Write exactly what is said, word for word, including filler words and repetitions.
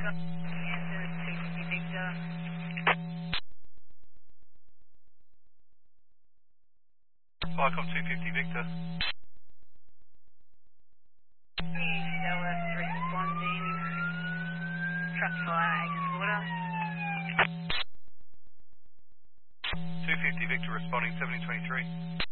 Answer two fifty Victor. Viacom two fifty Victor. Dallas responding. Trust fire, agent's order. two fifty Victor responding seventy twenty-three.